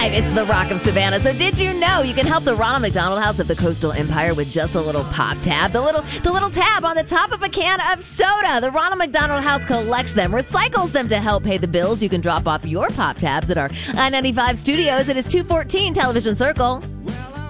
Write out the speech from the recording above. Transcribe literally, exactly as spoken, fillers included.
It's the Rock of Savannah. So did you know you can help the Ronald McDonald House of the Coastal Empire with just a little pop tab? The little the little tab on the top of a can of soda. The Ronald McDonald House collects them, recycles them to help pay the bills. You can drop off your pop tabs at our I ninety-five studios. It is two fourteen Television Circle.